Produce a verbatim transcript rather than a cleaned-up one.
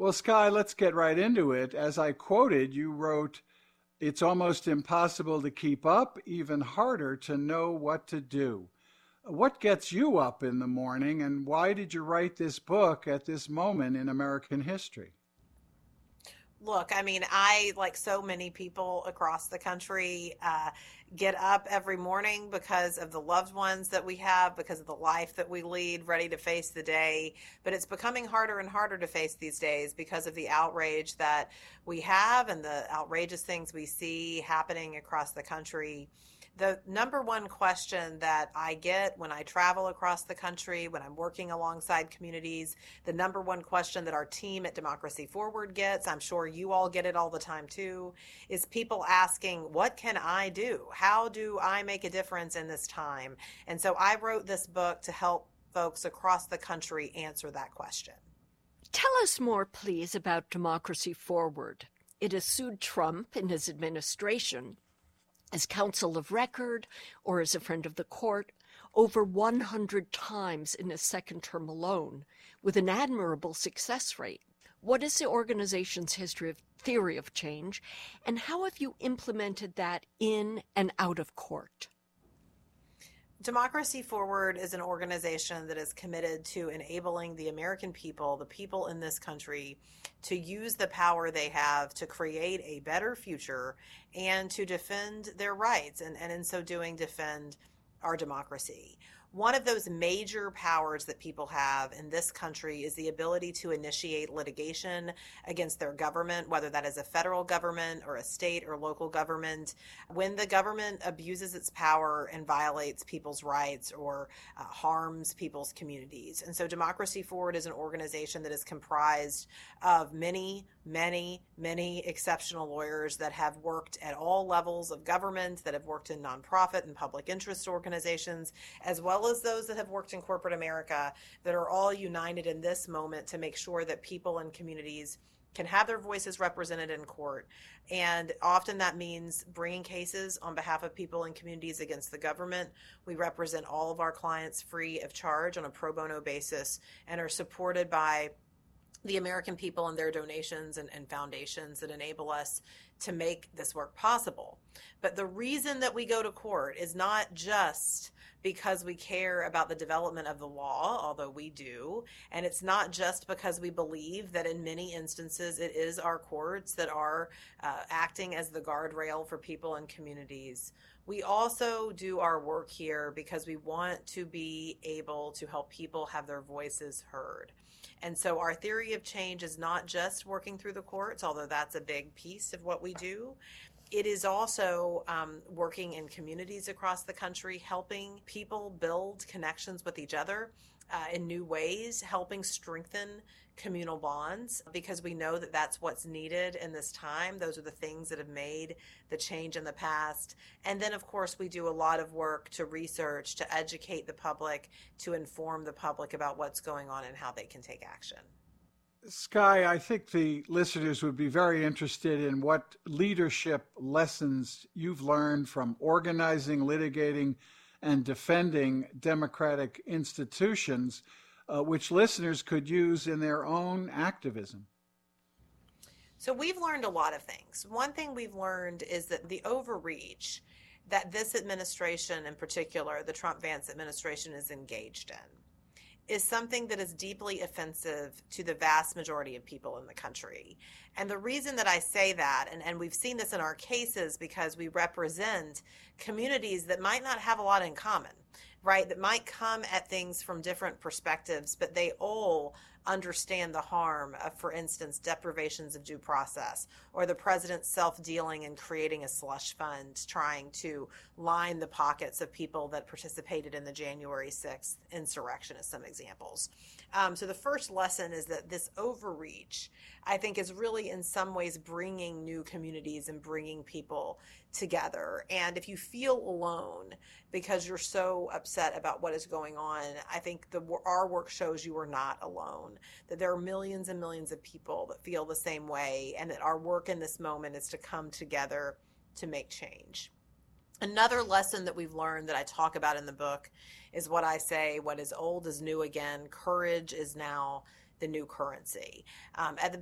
Well, Sky, let's get right into it. As I quoted, you wrote, "It's almost impossible to keep up, even harder to know what to do." What gets you up in the morning, and why did you write this book at this moment in American history? Look, I mean, I, like so many people across the country, uh, get up every morning because of the loved ones that we have, because of the life that we lead, ready to face the day. But it's becoming harder and harder to face these days because of the outrage that we have and the outrageous things we see happening across the country. The number one question that I get when I travel across the country, when I'm working alongside communities, the number one question that our team at Democracy Forward gets, I'm sure you all get it all the time too, is people asking, what can I do? How do I make a difference in this time? And so I wrote this book to help folks across the country answer that question. Tell us more, please, about Democracy Forward. It has sued Trump and his administration as counsel of record or as a friend of the court over one hundred times in his second term alone, with an admirable success rate. What is the organization's history of theory of change, and how have you implemented that in and out of court? Democracy Forward is an organization that is committed to enabling the American people, the people in this country, to use the power they have to create a better future and to defend their rights, and, and in so doing, defend our democracy. One of those major powers that people have in this country is the ability to initiate litigation against their government, whether that is a federal government or a state or local government, when the government abuses its power and violates people's rights or uh, harms people's communities. And so Democracy Forward is an organization that is comprised of many, many, many exceptional lawyers that have worked at all levels of government, that have worked in nonprofit and public interest organizations, as well as those that have worked in corporate America, that are all united in this moment to make sure that people and communities can have their voices represented in court. And often that means bringing cases on behalf of people and communities against the government. We represent all of our clients free of charge on a pro bono basis and are supported by the American people and their donations and, and foundations that enable us to make this work possible. But the reason that we go to court is not just because we care about the development of the law, although we do, and it's not just because we believe that in many instances it is our courts that are uh, acting as the guardrail for people and communities. We also do our work here because we want to be able to help people have their voices heard. And so our theory of change is not just working through the courts, although that's a big piece of what we do. It is also um, working in communities across the country, helping people build connections with each other uh, in new ways, helping strengthen communal bonds, because we know that that's what's needed in this time. Those are the things that have made the change in the past. And then, of course, we do a lot of work to research, to educate the public, to inform the public about what's going on and how they can take action. Sky, I think the listeners would be very interested in what leadership lessons you've learned from organizing, litigating, and defending democratic institutions, uh, which listeners could use in their own activism. So we've learned a lot of things. One thing we've learned is that the overreach that this administration, in particular, the Trump-Vance administration, is engaged in, is something that is deeply offensive to the vast majority of people in the country. And the reason that I say that, and, and we've seen this in our cases because we represent communities that might not have a lot in common, right? That might come at things from different perspectives, but they all understand the harm of, for instance, deprivations of due process, or the president's self-dealing and creating a slush fund trying to line the pockets of people that participated in the January sixth insurrection, as some examples. Um, so the first lesson is that this overreach, I think, is really in some ways bringing new communities and bringing people together. And if you feel alone because you're so upset about what is going on, I think the our work shows you are not alone, that there are millions and millions of people that feel the same way, and that our work in this moment is to come together to make change. Another lesson that we've learned that I talk about in the book is what I say: what is old is new again. Courage is now the new currency. Um, at the